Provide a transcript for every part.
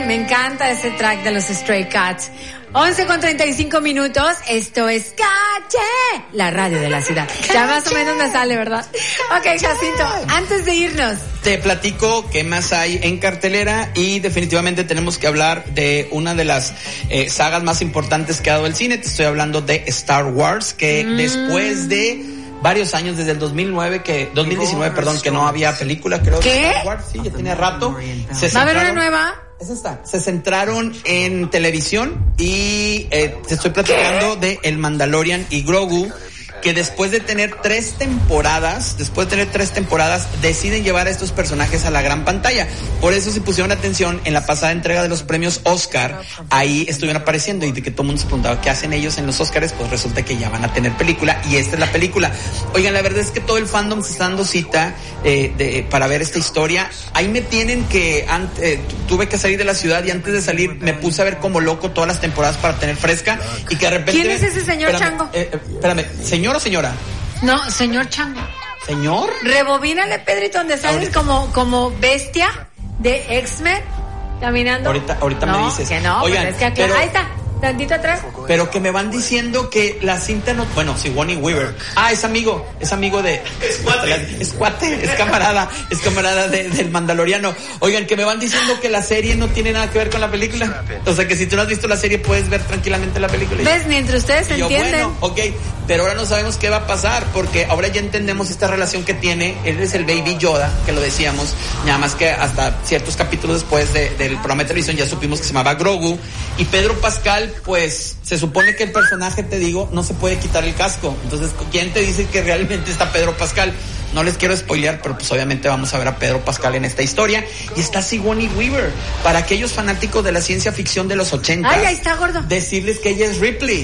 Me encanta ese track de los Stray Cats. 11:35. Esto es Calle, la radio de la ciudad. Ya más o menos me sale, ¿verdad? Ok, Jacinto, antes de irnos, te platico qué más hay en cartelera y definitivamente tenemos que hablar de una de las sagas más importantes que ha dado el cine. Te estoy hablando de Star Wars, que después de varios años, desde el 2019, que no había película, creo. ¿Qué? De Star Wars, sí, ya tenía rato. ¿Va a haber una nueva? Esa está. Se centraron en televisión y te estoy platicando de El Mandalorian y Grogu, que después de tener 3 temporadas, deciden llevar a estos personajes a la gran pantalla. Por eso, si pusieron atención en la pasada entrega de los premios Oscar, ahí estuvieron apareciendo y de que todo el mundo se preguntaba qué hacen ellos en los Oscars, pues resulta que ya van a tener película y esta es la película. Oigan, la verdad es que todo el fandom se está dando cita para ver esta historia. Ahí me tienen que tuve que salir de la ciudad y antes de salir me puse a ver como loco todas las temporadas para tener fresca y que de repente... ¿Quién es ese señor Chango? Espérame, ¿señor o señora? No, señor Chango. ¿Señor? Rebobínale, Pedrito, donde sales como bestia de X-Men caminando. Ahorita no, me dices. Que no, oigan, es que aquí, ahí está, tantito atrás. Pero que me van diciendo que la cinta no... Bueno, Sigourney Weaver. Es amigo de... Es cuate, es camarada del Mandaloriano. Oigan, que me van diciendo que la serie no tiene nada que ver con la película. O sea, que si tú no has visto la serie puedes ver tranquilamente la película. ¿Ves? Ni entre ustedes se entienden. Bueno, ok, pero ahora no sabemos qué va a pasar, porque ahora ya entendemos esta relación que tiene. Él es el Baby Yoda, que lo decíamos, nada más que hasta ciertos capítulos después del programa de televisión ya supimos que se llamaba Grogu. Y Pedro Pascal, pues, se supone que el personaje, te digo, no se puede quitar el casco. Entonces, ¿quién te dice que realmente está Pedro Pascal? No les quiero spoilear, pero pues obviamente vamos a ver a Pedro Pascal en esta historia. Y está Sigourney Weaver. Para aquellos fanáticos de la ciencia ficción de los 80. Ay, ahí está, gordo. Decirles que ella es Ripley,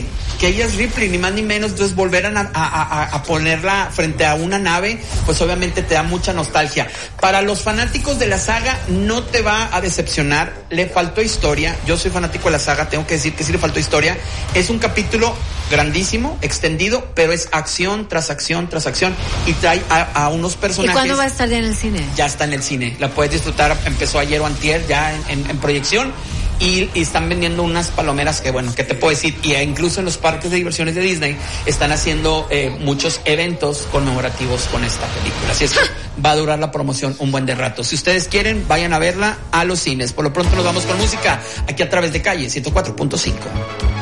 ni más ni menos. Entonces volver a ponerla frente a una nave, pues obviamente te da mucha nostalgia. Para los fanáticos de la saga no te va a decepcionar. Le faltó historia. Yo soy fanático de la saga, tengo que decir que sí le faltó historia. Es un capítulo grandísimo, extendido, pero es acción tras acción tras acción y trae a unos personajes. ¿Y cuándo va a estar ya en el cine? Ya está en el cine, la puedes disfrutar, empezó ayer o antier ya en proyección y están vendiendo unas palomeras que bueno, ¿qué te puedo decir? Y incluso en los parques de diversiones de Disney están haciendo muchos eventos conmemorativos con esta película, así es que va a durar la promoción un buen de rato. Si ustedes quieren, vayan a verla a los cines. Por lo pronto nos vamos con música aquí a través de Calle 104.5.